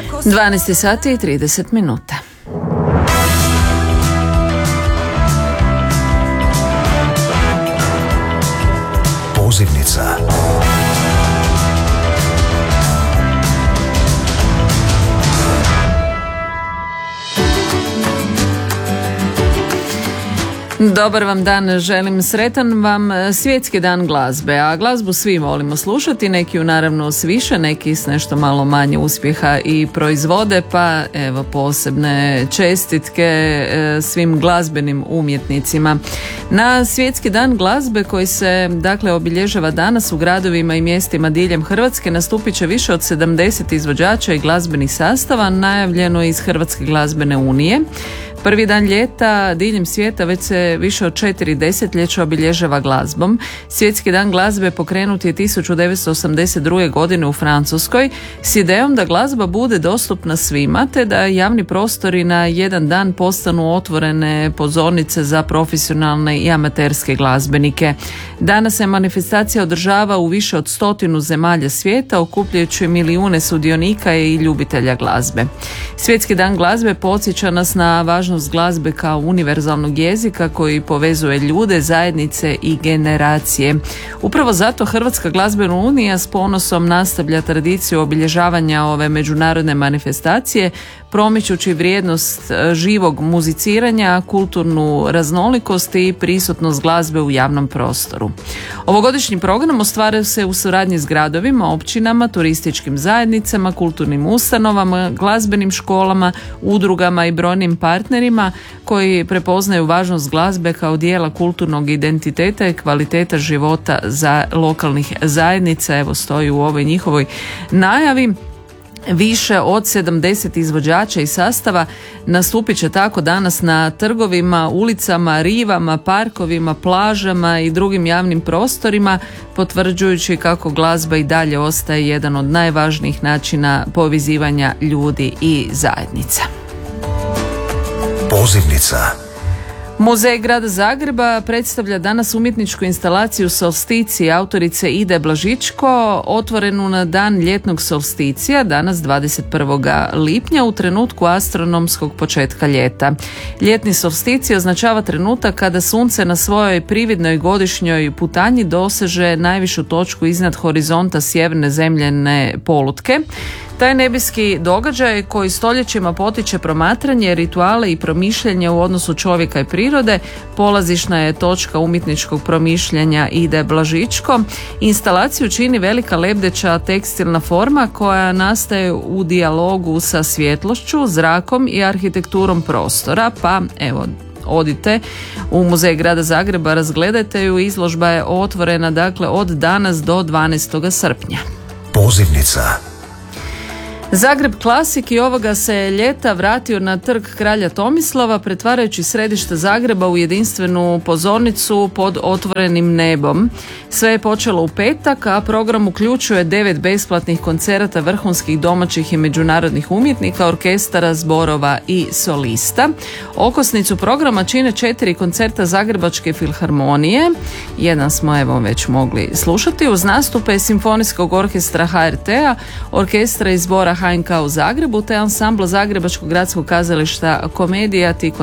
12 sati i 30 minuta. Pozivnica. Dobar vam dan, želim sretan vam svjetski dan glazbe, a glazbu svi volimo slušati, neki ju naravno s više, neki s nešto malo manje uspjeha i proizvode, pa evo posebne čestitke svim glazbenim umjetnicima. Na svjetski dan glazbe koji se dakle obilježava danas u gradovima i mjestima diljem Hrvatske nastupit će više od 70 izvođača i glazbenih sastava, najavljeno iz Hrvatske glazbene unije. Prvi dan ljeta diljem svijeta već se više od 4 desetljeća obilježava glazbom. Svjetski dan glazbe pokrenut je 1982. godine u Francuskoj s idejom da glazba bude dostupna svima te da javni prostori na jedan dan postanu otvorene pozornice za profesionalne i amaterske glazbenike. Danas se manifestacija održava u više od 100 zemalja svijeta, okupljajući milijune sudionika i ljubitelja glazbe. Svjetski dan glazbe podsjeća nas na važnost glazbe kao univerzalnog jezika koji povezuje ljude, zajednice i generacije. Upravo zato Hrvatska glazbena unija s ponosom nastavlja tradiciju obilježavanja ove međunarodne manifestacije, promičući vrijednost živog muziciranja, kulturnu raznolikost i prisutnost glazbe u javnom prostoru. Ovogodišnji program ostvaruje se u suradnji s gradovima, općinama, turističkim zajednicama, kulturnim ustanovama, glazbenim školama, udrugama i brojnim partnerima koji prepoznaju važnost glazbe kao dijela kulturnog identiteta i kvaliteta života za lokalnih zajednica. Evo stoji u ovoj njihovoj najavi. Više od 70 izvođača i sastava nastupit će tako danas na trgovima, ulicama, rivama, parkovima, plažama i drugim javnim prostorima, potvrđujući kako glazba i dalje ostaje jedan od najvažnijih načina povezivanja ljudi i zajednica. Pozivnica. Muzej grada Zagreba predstavlja danas umjetničku instalaciju Solsticije autorice Ide Blažičko, otvorenu na dan ljetnog solsticija, danas 21. lipnja u trenutku astronomskog početka ljeta. Ljetni solsticij označava trenutak kada sunce na svojoj prividnoj godišnjoj putanji doseže najvišu točku iznad horizonta sjeverne zemljene polutke. Taj nebeski događaj koji stoljećima potiče promatranje, rituale i promišljanje u odnosu čovjeka i prirode, polazišna je točka umjetničkog promišljanja Ide Blažičko. Instalaciju čini velika lebdeća tekstilna forma koja nastaje u dijalogu sa svjetlošću, zrakom i arhitekturom prostora, pa evo, odite u Muzej grada Zagreba, razgledajte ju, izložba je otvorena dakle od danas do 12. srpnja. Pozivnica. Zagreb Klasik i ovoga se ljeta vratio na trg Kralja Tomislava, pretvarajući središte Zagreba u jedinstvenu pozornicu pod otvorenim nebom. Sve je počelo u petak, a program uključuje 9 besplatnih koncerata vrhunskih domaćih i međunarodnih umjetnika, orkestara, zborova i solista. Okosnicu programa čine 4 koncerta Zagrebačke filharmonije, jedan smo evo već mogli slušati, uz nastupe Simfonijskog orkestra HRT-a, orkestra i zbora HNK u Zagrebu te ansambla Zagrebačkog gradskog kazališta Komedija, ti